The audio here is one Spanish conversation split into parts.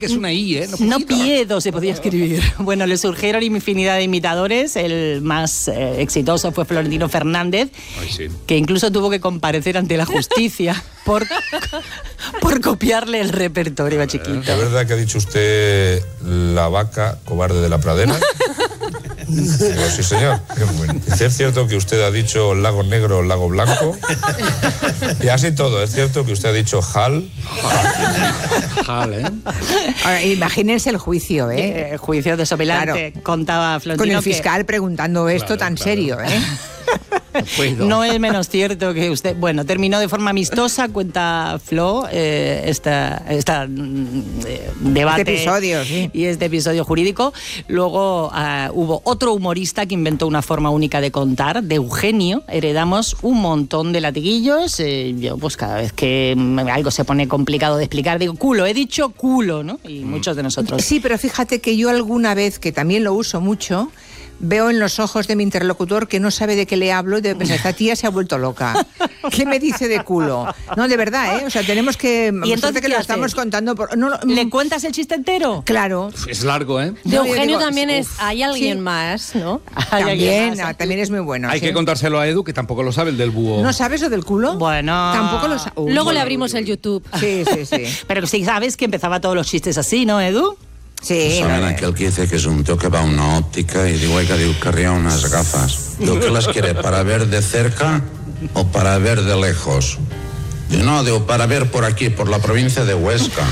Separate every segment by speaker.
Speaker 1: que es una I, ¿eh?
Speaker 2: No Piedo se podía escribir. Bueno, le surgieron infinidad de imitadores. El más exitoso fue Florentino Fernández, que incluso tuvo que comparecer ante la justicia por copiarle el repertorio a chiquito.
Speaker 3: ¿Es verdad que ha dicho usted la vaca cobarde de la pradera? Digo, sí, señor. ¿Es cierto que usted ha dicho lago negro, lago blanco? Y así todo. ¿Es cierto que usted ha dicho jal?
Speaker 4: Jal, ¿eh? Ahora, imagínense el juicio, ¿eh?
Speaker 2: El juicio desopilante, claro. Contaba Florentino.
Speaker 4: Con el fiscal preguntando esto tan serio, ¿eh?
Speaker 2: No es menos cierto que usted... Bueno, terminó de forma amistosa, cuenta Flo, debate...
Speaker 4: Este episodio, sí.
Speaker 2: Y este episodio jurídico. Luego hubo otro humorista que inventó una forma única de contar, de Eugenio. Heredamos un montón de latiguillos. Yo, pues cada vez que algo se pone complicado de explicar, digo, culo, he dicho culo, ¿no? Y muchos de nosotros.
Speaker 4: Sí, pero fíjate que yo alguna vez, que también lo uso mucho... Veo en los ojos de mi interlocutor que no sabe de qué le hablo y debe pensar, esta tía se ha vuelto loca. ¿Qué me dice de culo? No, de verdad, ¿eh? O sea, tenemos que...
Speaker 2: ¿Y entonces
Speaker 4: que lo estamos contando...
Speaker 2: ¿Le cuentas el chiste entero?
Speaker 4: Claro.
Speaker 1: Es largo, ¿eh?
Speaker 5: De Eugenio también es... Hay alguien más, ¿no?
Speaker 4: También es muy bueno.
Speaker 1: Hay que contárselo a Edu, que tampoco lo sabe, el del búho.
Speaker 4: ¿No sabes lo del culo?
Speaker 2: Bueno...
Speaker 4: Tampoco lo sabe.
Speaker 5: Luego le abrimos el YouTube.
Speaker 4: Sí.
Speaker 2: Pero sí sabes que empezaba todos los chistes así, ¿no, Edu?
Speaker 4: Sí.
Speaker 6: Saben aquel que dice que es un tío que va a una óptica y digo, oiga, digo, querría unas gafas. Digo, ¿qué las quiere? ¿Para ver de cerca o para ver de lejos? Digo, no, digo, para ver por aquí, por la provincia de Huesca.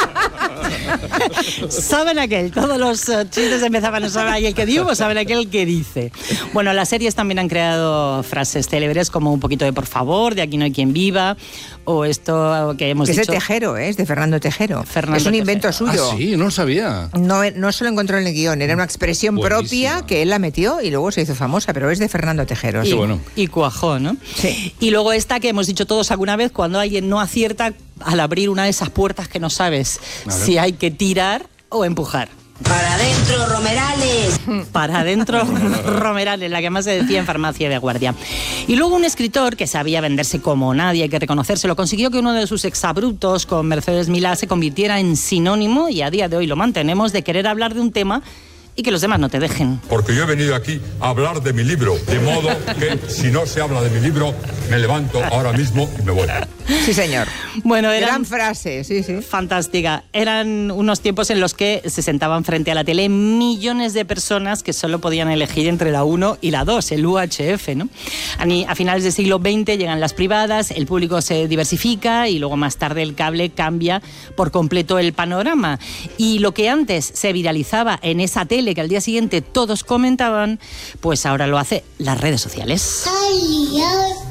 Speaker 2: Saben aquel, todos los chistes empezaban a saber aquel que digo, saben aquel que dice. Bueno, las series también han creado frases célebres como un poquito de por favor, de aquí no hay quien viva, o esto que hemos dicho...
Speaker 4: Es de Tejero, es de Fernando Tejero. Es un invento suyo.
Speaker 1: Ah, sí, no lo sabía.
Speaker 4: No se lo encontró en el guión, era una expresión propia que él la metió y luego se hizo famosa, pero es de Fernando Tejero.
Speaker 2: Y, bueno. Y cuajó, ¿no?
Speaker 4: Sí.
Speaker 2: Y luego esta que hemos dicho todos alguna vez, cuando alguien no acierta al abrir una de esas puertas que no sabes si hay que tirar o empujar.
Speaker 7: Para adentro, Romerales.
Speaker 2: Para adentro, Romerales, la que más se decía en farmacia de guardia. Y luego un escritor que sabía venderse como nadie, hay que reconocérselo, consiguió que uno de sus exabruptos con Mercedes Milá se convirtiera en sinónimo, y a día de hoy lo mantenemos, de querer hablar de un tema y que los demás no te dejen.
Speaker 8: Porque yo he venido aquí a hablar de mi libro, de modo que si no se habla de mi libro, me levanto ahora mismo y me voy.
Speaker 4: Sí, señor.
Speaker 2: Bueno,
Speaker 4: gran frase, sí.
Speaker 2: Fantástica. Eran unos tiempos en los que se sentaban frente a la tele millones de personas que solo podían elegir entre la 1 y la 2, el UHF, ¿no? A finales del siglo XX llegan las privadas, el público se diversifica y luego más tarde el cable cambia por completo el panorama. Y lo que antes se viralizaba en esa tele que al día siguiente todos comentaban, pues ahora lo hace las redes sociales.
Speaker 7: ¡Ay,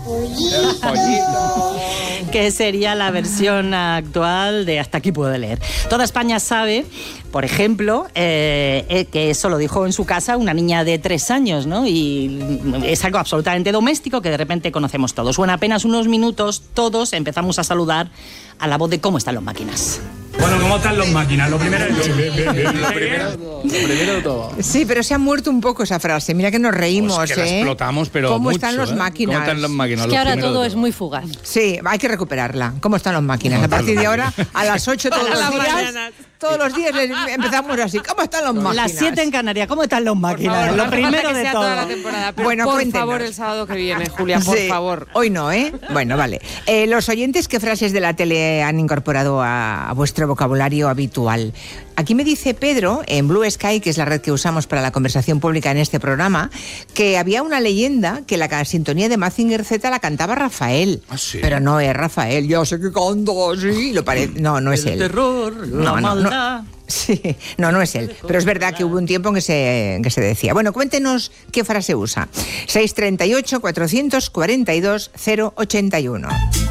Speaker 2: Que sería la versión actual de Hasta aquí puedo leer. Toda España sabe, por ejemplo, que eso lo dijo en su casa una niña de 3 años, ¿no? Y es algo absolutamente doméstico que de repente conocemos todos. O en apenas unos minutos todos empezamos a saludar a la voz de cómo están las máquinas.
Speaker 9: Bueno, ¿cómo están las máquinas? Lo primero
Speaker 1: Lo primero de todo.
Speaker 4: Sí, pero se ha muerto un poco esa frase. Mira que nos reímos,
Speaker 1: pues que la explotamos, pero
Speaker 4: ¿Cómo
Speaker 1: mucho,
Speaker 4: están las máquinas?
Speaker 1: ¿Cómo están las máquinas?
Speaker 5: Es que ahora todo es muy fugaz.
Speaker 4: Sí, hay que recuperarla. ¿Cómo están las máquinas? A partir de ahora, a las 8 todos los días... Todos los días empezamos así. ¿Cómo están las máquinas?
Speaker 2: Las 7 en Canarias. ¿Cómo están las máquinas?
Speaker 10: Favor,
Speaker 2: lo primero de todo.
Speaker 10: Toda la temporada, pero
Speaker 4: bueno,
Speaker 10: por
Speaker 4: cuéntenos.
Speaker 10: favor, el sábado que viene, Julia, por favor.
Speaker 4: Hoy no, ¿eh? Bueno, vale. Los oyentes, ¿qué frases de la tele han incorporado a vuestro vocabulario habitual? Aquí me dice Pedro, en Blue Sky, que es la red que usamos para la conversación pública en este programa, que había una leyenda que la sintonía de Mazinger Z la cantaba Rafael.
Speaker 1: ¿Ah, sí?
Speaker 4: Pero no es Rafael. Yo sé que canto así. No es él.
Speaker 2: El terror, la maldad.
Speaker 4: Sí, no es él. Pero es verdad que hubo un tiempo en que se decía. Bueno, cuéntenos qué frase usa. 638-442-081.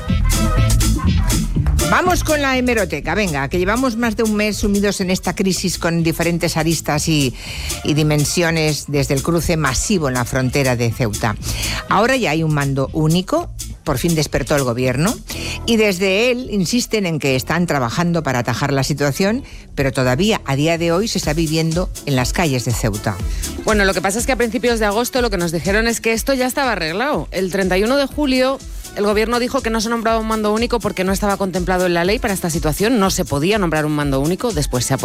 Speaker 4: Vamos con la hemeroteca, venga, que llevamos más de un mes sumidos en esta crisis con diferentes aristas y dimensiones desde el cruce masivo en la frontera de Ceuta. Ahora ya hay un mando único, por fin despertó el gobierno, y desde él insisten en que están trabajando para atajar la situación, pero todavía a día de hoy se está viviendo en las calles de Ceuta.
Speaker 10: Bueno, lo que pasa es que a principios de agosto lo que nos dijeron es que esto ya estaba arreglado. El 31 de julio El gobierno dijo que no se nombraba un mando único porque no estaba contemplado en la ley para esta situación. No se podía nombrar un mando único. Después se ha